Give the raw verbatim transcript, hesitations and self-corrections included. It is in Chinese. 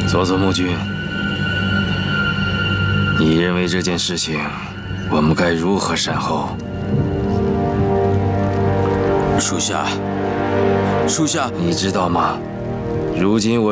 佐佐木君，你认为这件事情我们该如何善后？ 属下，属下， 你知道吗？如今我。